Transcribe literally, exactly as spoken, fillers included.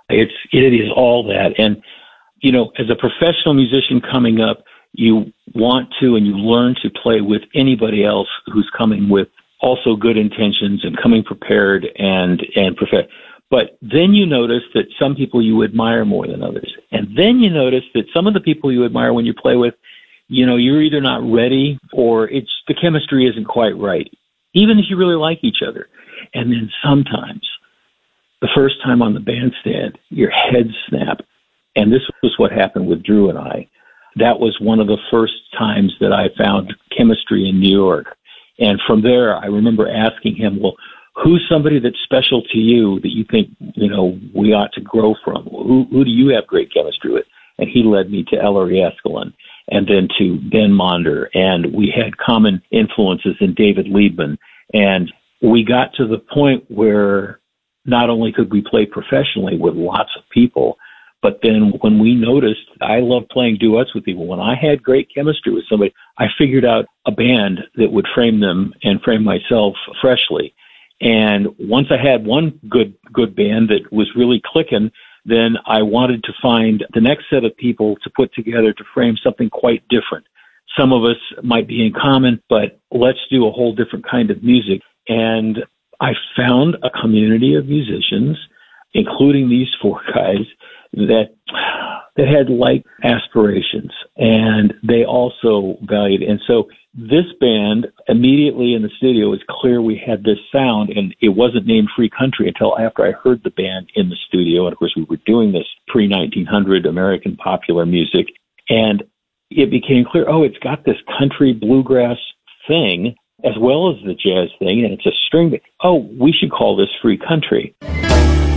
It's, it is all that. And, you know, as a professional musician coming up, you want to and you learn to play with anybody else who's coming with also good intentions and coming prepared and, and prepared. But then you notice that some people you admire more than others. And then you notice that some of the people you admire when you play with, you know, you're either not ready or it's the chemistry isn't quite right, even if you really like each other. And then sometimes, the first time on the bandstand, your heads snap. And this was what happened with Drew and I. That was one of the first times that I found chemistry in New York. And from there, I remember asking him, well, who's somebody that's special to you that you think, you know, we ought to grow from? Who, who do you have great chemistry with? And he led me to Ellery Eskelin and then to Ben Monder. And we had common influences in David Liebman. And we got to the point where not only could we play professionally with lots of people, but then when we noticed, I love playing duets with people. When I had great chemistry with somebody, I figured out a band that would frame them and frame myself freshly. And once I had one good, good band that was really clicking, then I wanted to find the next set of people to put together to frame something quite different. Some of us might be in common, but let's do a whole different kind of music. And I found a community of musicians, including these four guys, that that had like aspirations, and they also valued. And so this band, immediately in the studio, it was clear we had this sound, and it wasn't named Free Country until after I heard the band in the studio. And of course, we were doing this pre nineteen hundred American popular music, and it became clear, oh, it's got this country bluegrass thing as well as the jazz thing, and it's a string. Oh, we should call this Free Country.